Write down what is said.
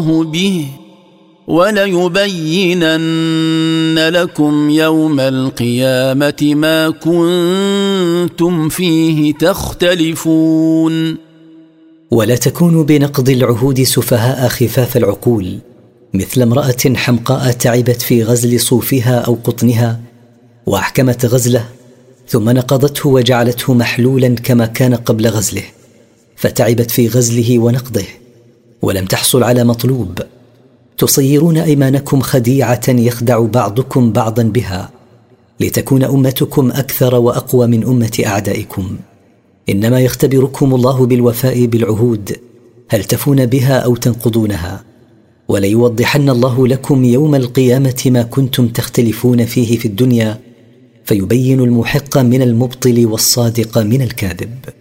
به وليبينن لكم يوم القيامة ما كنتم فيه تختلفون. ولا تكونوا بنقض العهود سفهاء خفاف العقول، مثل امرأة حمقاء تعبت في غزل صوفها أو قطنها وأحكمت غزله، ثم نقضته وجعلته محلولا كما كان قبل غزله، فتعبت في غزله ونقضه ولم تحصل على مطلوب. تصيرون أيمانكم خديعة يخدع بعضكم بعضا بها، لتكون أمتكم أكثر وأقوى من أمة أعدائكم. إنما يختبركم الله بالوفاء بالعهود، هل تفون بها أو تنقضونها؟ وليوضحن الله لكم يوم القيامة ما كنتم تختلفون فيه في الدنيا، فيبين المحق من المبطل والصادق من الكاذب.